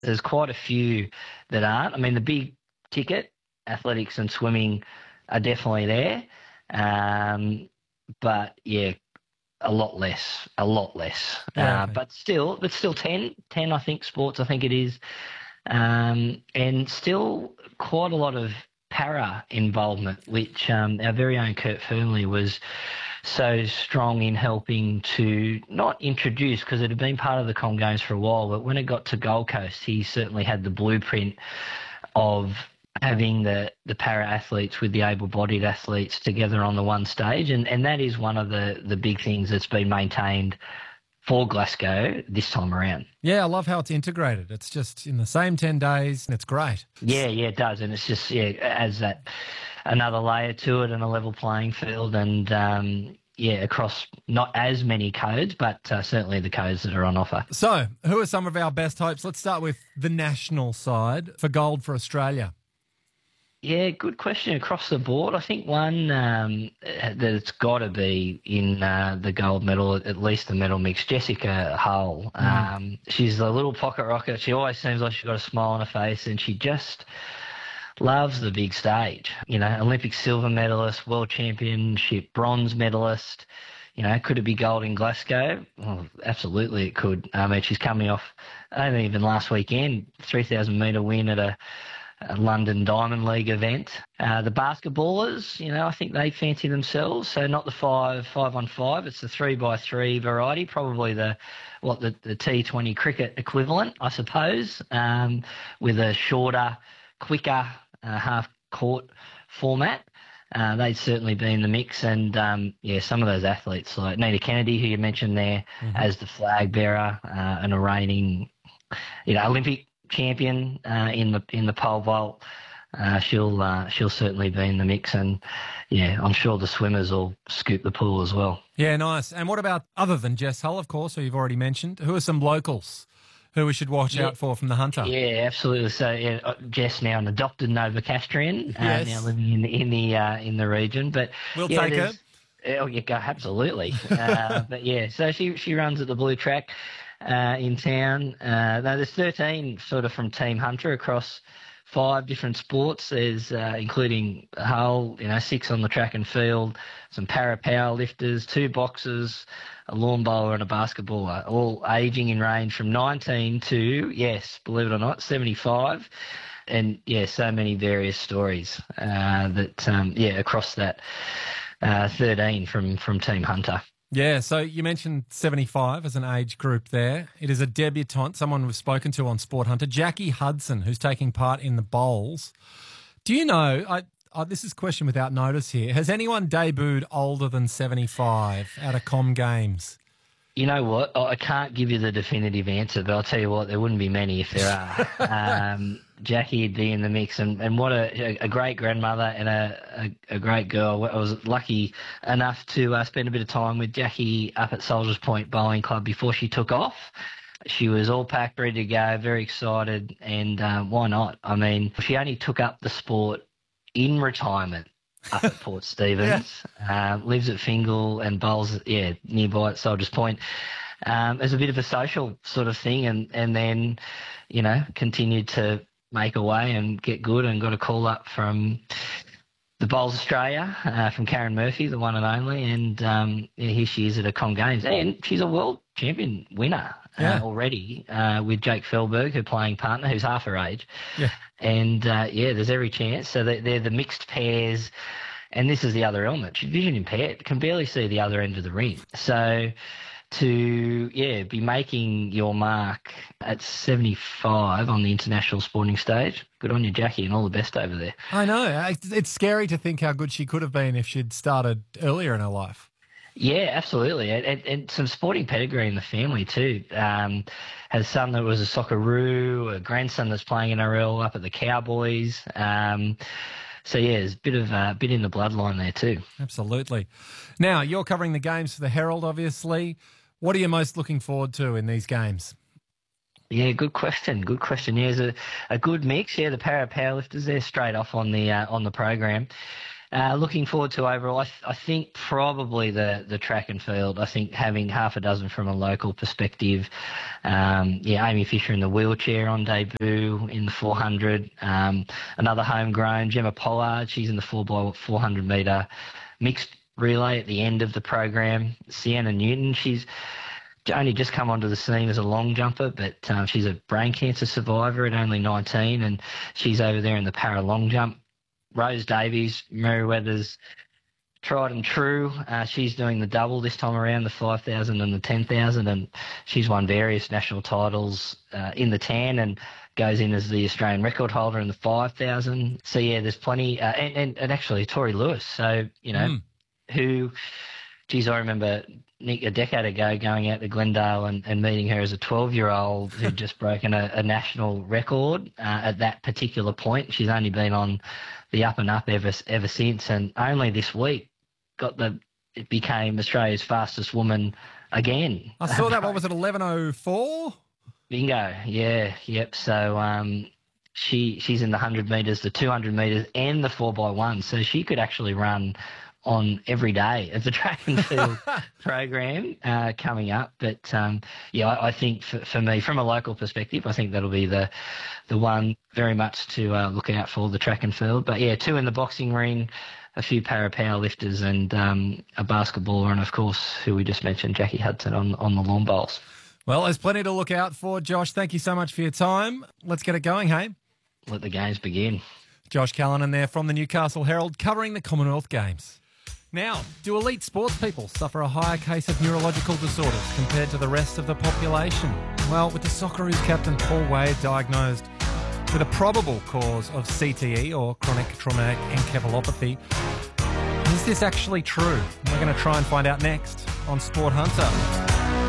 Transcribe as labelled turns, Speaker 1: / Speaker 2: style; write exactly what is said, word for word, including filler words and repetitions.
Speaker 1: There's quite a few that aren't. I mean, the big ticket, athletics and swimming, are definitely there. Um, but, yeah, a lot less, a lot less.
Speaker 2: Yeah,
Speaker 1: Uh,
Speaker 2: okay.
Speaker 1: but still, but still ten, ten, I think, sports, I think it is. Um, and still quite a lot of para involvement, which um, our very own Kurt Fernley was so strong in helping to not introduce, because it had been part of the Com Games for a while, but when it got to Gold Coast, he certainly had the blueprint of having the, the para athletes with the able-bodied athletes together on the one stage, and, and that is one of the, the big things that's been maintained for Glasgow this time around.
Speaker 2: Yeah, I love how it's integrated. It's just in the same ten days and it's great.
Speaker 1: Yeah, yeah, it does, and it's just, yeah, adds that another layer to it and a level playing field, and um, yeah, across not as many codes, but uh, certainly the codes that are on offer.
Speaker 2: So, who are some of our best hopes? Let's start with the national side for gold for Australia.
Speaker 1: Yeah, good question across the board. I think one um, that's got to be in uh, the gold medal, at least the medal mix, Jessica Hull. Mm. Um, she's a little pocket rocket. She always seems like she's got a smile on her face, and she just loves the big stage. You know, Olympic silver medalist, world championship bronze medalist. You know, could it be gold in Glasgow? Well, absolutely it could. I mean, she's coming off, only even last weekend, three thousand metre win at a A London Diamond League event. Uh, the basketballers, you know, I think they fancy themselves. So not the five, five on five. It's the three by three variety, probably the what the, the T twenty cricket equivalent, I suppose, um, with a shorter, quicker uh, half court format. Uh, they'd certainly be in the mix, and um, yeah, some of those athletes like Nita Kennedy, who you mentioned there, mm-hmm. as the flag bearer, uh, and a reigning, you know, Olympic champion uh, in the in the pole vault. Uh, she'll uh, she'll certainly be in the mix, and yeah, I'm sure the swimmers will scoop the pool as well.
Speaker 2: Yeah, nice. And what about, other than Jess Hull, of course, who you've already mentioned, who are some locals who we should watch
Speaker 1: yeah.
Speaker 2: out for from the Hunter?
Speaker 1: Yeah, absolutely. So yeah, Jess now an adopted Novocastrian, uh,
Speaker 2: yes.
Speaker 1: now living in the in the uh, in the region, but
Speaker 2: we'll
Speaker 1: yeah,
Speaker 2: take her.
Speaker 1: Oh, yeah, go absolutely. uh, but yeah, so she she runs at the Blue Track Uh, in town. Uh, now there's thirteen sort of from Team Hunter across five different sports. There's uh, including Hull, you know, six on the track and field, some para power lifters, two boxers, a lawn bowler and a basketballer, all aging in range from nineteen to, yes, believe it or not, seventy-five. And yeah, so many various stories uh, that, um, yeah, across that uh, thirteen from, from Team Hunter.
Speaker 2: Yeah, so you mentioned seventy-five as an age group there. It is a debutante, someone we've spoken to on Sport Hunter, Jackie Hudson, who's taking part in the bowls. Do you know, I, I, this is a question without notice here, has anyone debuted older than seventy-five out of Com Games?
Speaker 1: You know what? I can't give you the definitive answer, but I'll tell you what, there wouldn't be many if there are. um, Jackie would be in the mix, and, and what a, a great grandmother and a, a, a great girl. I was lucky enough to uh, spend a bit of time with Jackie up at Soldiers Point Bowling Club before she took off. She was all packed, ready to go, very excited, and uh, why not? I mean, she only took up the sport in retirement up at Port Stephens, yeah. uh, lives at Fingal and bowls, yeah, nearby at Soldiers Point. Um, as a bit of a social sort of thing, and, and then, you know, continued to make her way and get good, and got a call up from the Bowls Australia, uh, from Karen Murphy, the one and only, and um, yeah, here she is at a Com Games, and she's a world champion winner
Speaker 2: yeah.
Speaker 1: uh, already uh, with Jake Felberg, her playing partner, who's half her age.
Speaker 2: Yeah. And,
Speaker 1: uh, yeah, there's every chance. So they're, they're the mixed pairs, and this is the other element. She's vision impaired, can barely see the other end of the ring. So to, yeah, be making your mark at seventy-five on the international sporting stage, good on you, Jackie, and all the best over there.
Speaker 2: I know. It's scary to think how good she could have been if she'd started earlier in her life.
Speaker 1: Yeah, absolutely. And, and, and some sporting pedigree in the family too. Um, has a son that was a Socceroo, a grandson that's playing N R L up at the Cowboys. Um, so, yeah, there's a bit of a uh, bit in the bloodline there too.
Speaker 2: Absolutely. Now, you're covering the games for the Herald, obviously. What are you most looking forward to in these games?
Speaker 1: Yeah, good question. Good question. Yeah, there's a, a good mix. Yeah, the para powerlifters, they're straight off on the uh, on the program. Uh, looking forward to overall, I, th- I think probably the, the track and field. I think having half a dozen from a local perspective. Um, yeah, Amy Fisher in the wheelchair on debut in the four hundred. Um, another homegrown, Gemma Pollard. She's in the four by four hundred metre mixed relay at the end of the program. Sienna Newton, she's only just come onto the scene as a long jumper, but um, she's a brain cancer survivor at only nineteen, and she's over there in the para long jump. Rose Davies, Merryweather's tried and true. Uh, she's doing the double this time around, the five thousand and the ten thousand, and she's won various national titles uh, in the tan and goes in as the Australian record holder in the five thousand. So, yeah, there's plenty. Uh, and, and, and actually, Tori Lewis, so, you know, mm. who, geez, I remember Nick, a decade ago going out to Glendale and, and meeting her as a twelve-year-old who'd just broken a, a national record uh, at that particular point. She's only been on the up and up ever ever since, and only this week got the it became Australia's fastest woman again.
Speaker 2: I saw that. What was it, eleven oh four?
Speaker 1: Bingo. Yeah. Yep. So um, she she's in the one hundred metres, the two hundred metres, and the four by one. So she could actually run on every day of the track and field program uh, coming up. But, um, yeah, I, I think for, for me, from a local perspective, I think that'll be the the one very much to uh, look out for, the track and field. But, yeah, two in the boxing ring, a few para power lifters and um, a basketballer, and, of course, who we just mentioned, Jackie Hudson on, on the lawn bowls.
Speaker 2: Well, there's plenty to look out for. Josh, thank you so much for your time. Let's get it going, hey?
Speaker 1: Let the games begin.
Speaker 2: Josh Callanan there from the Newcastle Herald covering the Commonwealth Games. Now, do elite sports people suffer a higher case of neurological disorders compared to the rest of the population? Well, with the Socceroos captain Paul Wade diagnosed with a probable cause of C T E, or chronic traumatic encephalopathy, is this actually true? We're going to try and find out next on Sport Hunter.